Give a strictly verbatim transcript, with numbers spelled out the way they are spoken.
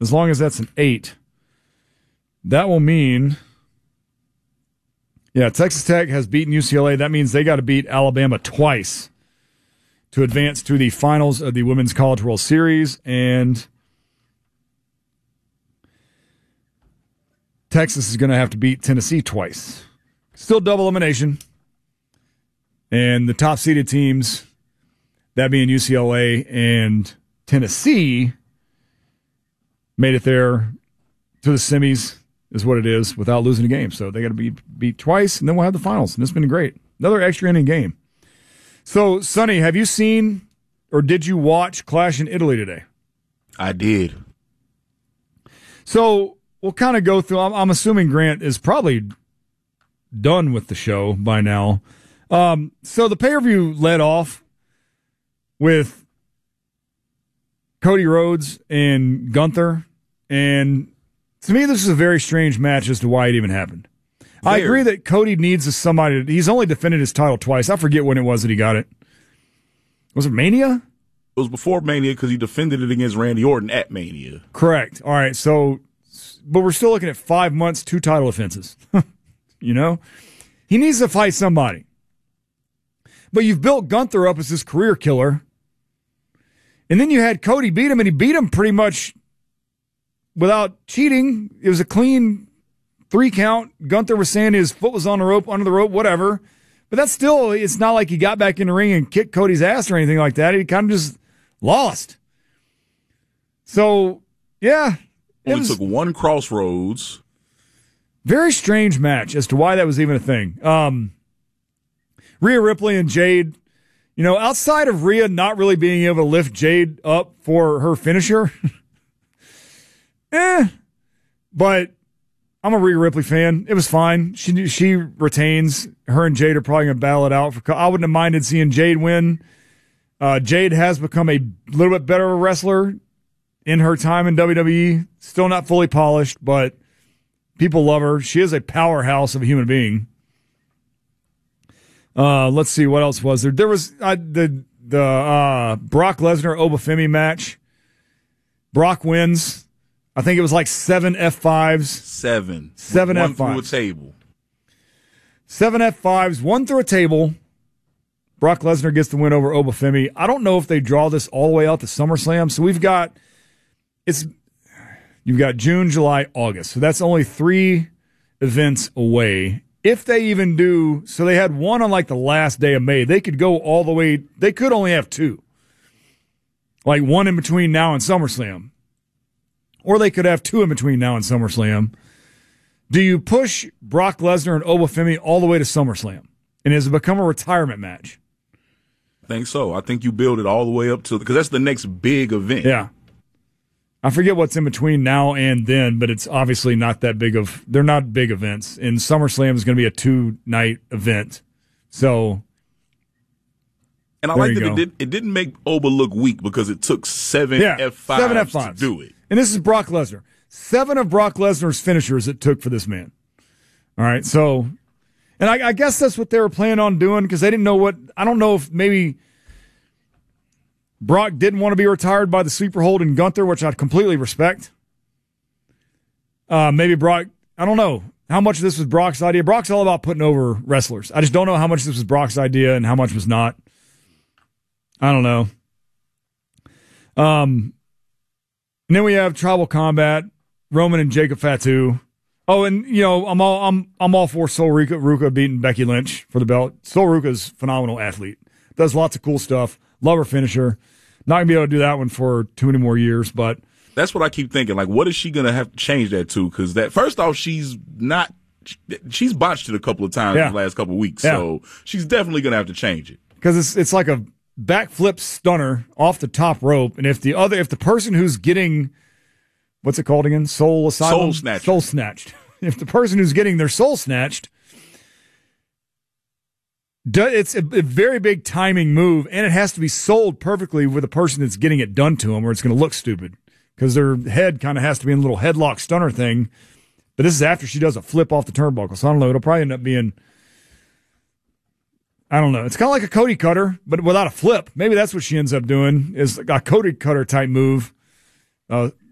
as long as that's an eight, that will mean, yeah, Texas Tech has beaten U C L A. That means they got to beat Alabama twice to advance to the finals of the Women's College World Series, and Texas is going to have to beat Tennessee twice. Still double elimination. And the top-seeded teams, that being U C L A and Tennessee, made it there to the semis, is what it is, without losing a game. So they got to be beat twice, and then we'll have the finals. And it's been great. Another extra inning game. So, Sonny, have you seen or did you watch Clash in Italy today? I did. So we'll kind of go through. I'm, I'm assuming Grant is probably done with the show by now. Um, so the pay-per-view led off with Cody Rhodes and Gunther, and to me, this is a very strange match as to why it even happened. Very. I agree that Cody needs somebody. He's only defended his title twice. I forget when it was that he got it. Was it Mania? It was before Mania because he defended it against Randy Orton at Mania. Correct. All right. So, but we're still looking at five months, two title defenses. You know, he needs to fight somebody. But you've built Gunther up as this career killer, and then you had Cody beat him, and he beat him pretty much without cheating. It was a clean three count. Gunther was saying his foot was on the rope, under the rope, whatever. But that's still, it's not like he got back in the ring and kicked Cody's ass or anything like that. He kind of just lost. So, yeah. It only took one crossroads. Very strange match as to why that was even a thing. Um, Rhea Ripley and Jade, you know, outside of Rhea not really being able to lift Jade up for her finisher, eh, but I'm a Rhea Ripley fan. It was fine. She she retains. Her and Jade are probably going to battle it out. For, I wouldn't have minded seeing Jade win. Uh, Jade has become a little bit better wrestler in her time in W W E. Still not fully polished, but people love her. She is a powerhouse of a human being. Uh, let's see, what else was there? There was uh, the the uh, Brock Lesnar Obafemi match. Brock wins. I think it was like seven F fives. Seven. Seven one F fives. Through a table. Seven F fives, one through a table. Brock Lesnar gets the win over Obafemi. I don't know if they draw this all the way out to SummerSlam. So we've got, it's, you've got June, July, August. So that's only three events away. If they even do, so they had one on like the last day of May. They could go all the way, they could only have two. Like one in between now and SummerSlam. Or they could have two in between now and SummerSlam. Do you push Brock Lesnar and Obafemi all the way to SummerSlam? And has it become a retirement match? I think so. I think you build it all the way up to, because that's the next big event. Yeah. I forget what's in between now and then, but it's obviously not that big of, they're not big events. And SummerSlam is going to be a two-night event. So, and I like that it, did, it didn't make Oba look weak because it took seven yeah, F fives seven F fives to do it. And this is Brock Lesnar. Seven of Brock Lesnar's finishers it took for this man. All right, so, and I, I guess that's what they were planning on doing because they didn't know what, I don't know if maybe Brock didn't want to be retired by the sleeper hold in Gunther, which I completely respect. Uh, maybe Brock, I don't know how much of this was Brock's idea. Brock's all about putting over wrestlers. I just don't know how much this was Brock's idea and how much was not. I don't know. Um, and then we have Tribal Combat, Roman and Jacob Fatu. Oh, and you know, I'm all I'm I'm all for Sol Ruca, Ruca beating Becky Lynch for the belt. Sol Ruca's a phenomenal athlete. Does lots of cool stuff. Love her finisher. Not gonna be able to do that one for too many more years, but that's what I keep thinking. Like, what is she gonna have to change that to? Because that first off, she's not. She's botched it a couple of times yeah. in the last couple of weeks, yeah. so she's definitely gonna have to change it. Because it's it's like a backflip stunner off the top rope, and if the other if the person who's getting what's it called again? Soul asylum? Soul snatched. Soul snatched. If the person who's getting their soul snatched, it's a, a very big timing move, and it has to be sold perfectly with the person that's getting it done to them, or it's going to look stupid because their head kind of has to be in a little headlock stunner thing. But this is after she does a flip off the turnbuckle, so I don't know. It'll probably end up being, I don't know. It's kind of like a Cody cutter, but without a flip. Maybe that's what she ends up doing is a Cody cutter type move. Uh,